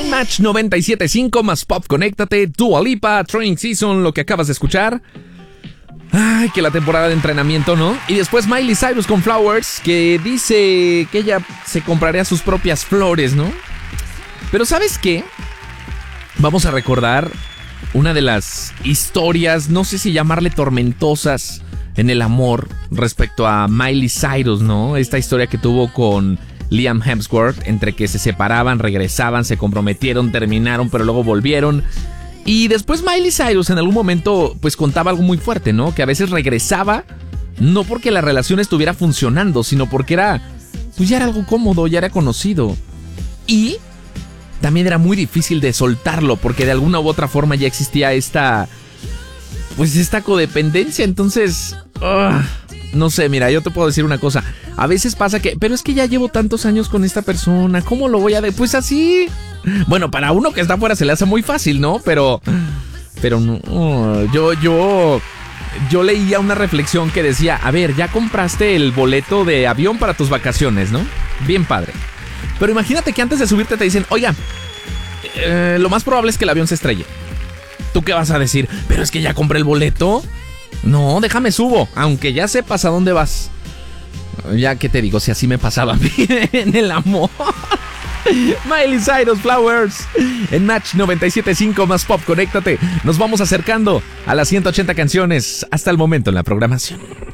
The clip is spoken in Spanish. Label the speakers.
Speaker 1: En Match 97.5 más Pop, conéctate, Dua Lipa, Training Season, lo que acabas de escuchar. Ay, que la temporada de entrenamiento, ¿no? Y después Miley Cyrus con Flowers, que dice que ella se compraría sus propias flores, ¿no? Pero ¿sabes qué? Vamos a recordar una de las historias, no sé si llamarle tormentosas, en el amor respecto a Miley Cyrus, ¿no? Esta historia que tuvo con Liam Hemsworth, entre que se separaban, regresaban, se comprometieron, terminaron, pero luego volvieron. Y después Miley Cyrus en algún momento pues contaba algo muy fuerte, ¿no? Que a veces regresaba, no porque la relación estuviera funcionando, sino porque pues ya era algo cómodo, ya era conocido. Y también era muy difícil de soltarlo, porque de alguna u otra forma ya existía esta codependencia. Entonces, no sé, mira, yo te puedo decir una cosa. A veces pasa que, pero es que ya llevo tantos años con esta persona, ¿cómo lo voy a pues así? Bueno, para uno que está afuera se le hace muy fácil, ¿no? Pero no, yo leía una reflexión que decía, a ver, ya compraste el boleto de avión para tus vacaciones, ¿no? Bien padre. Pero imagínate que antes de subirte te dicen, oiga, lo más probable es que el avión se estrelle. ¿Tú qué vas a decir? Pero es que ya compré el boleto. No, déjame subo, aunque ya sepas a dónde vas. Ya, ¿qué te digo? Si así me pasaba a mí en el amor. Miley Cyrus, Flowers, en Match 97.5 más Pop, conéctate. Nos vamos acercando a las 180 canciones hasta el momento en la programación.